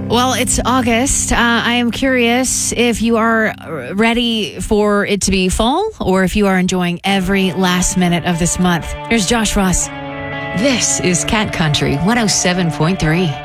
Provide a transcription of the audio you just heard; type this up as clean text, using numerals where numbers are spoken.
Well, it's August. I am curious if you are ready for it to be fall or if you are enjoying every last minute of this month. Here's Josh Ross. This is Cat Country 107.3.